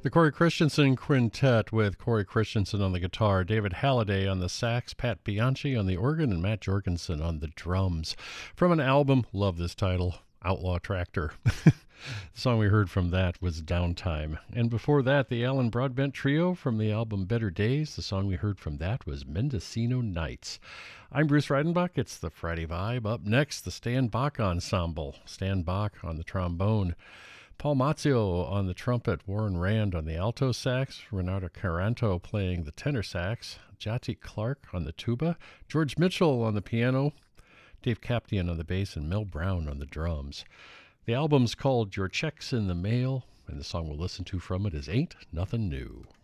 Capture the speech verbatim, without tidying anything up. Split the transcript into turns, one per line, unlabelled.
The Corey Christensen Quintet with Corey Christensen on the guitar, David Halliday on the sax, Pat Bianchi on the organ, and Matt Jorgensen on the drums. From an album, love this title, Outlaw Tractor. The song we heard from that was Downtime. And before that, the Alan Broadbent Trio from the album Better Days. The song we heard from that was Mendocino Nights. I'm Bruce Reidenbach. It's the Friday Vibe. Up next, the Stan Bach Ensemble. Stan Bach on the trombone. Paul Mazzio on the trumpet, Warren Rand on the alto sax, Renato Caranto playing the tenor sax, Jati Clark on the tuba, George Mitchell on the piano, Dave Kaptian on the bass, and Mel Brown on the drums. The album's called Your Check's in the Mail, and the song we'll listen to from it is Ain't Nothing New.